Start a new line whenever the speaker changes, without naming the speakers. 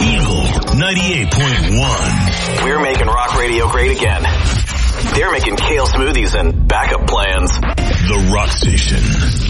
Eagle 98.1.
We're making rock radio great again. They're making kale smoothies and backup plans.
The Rock Station.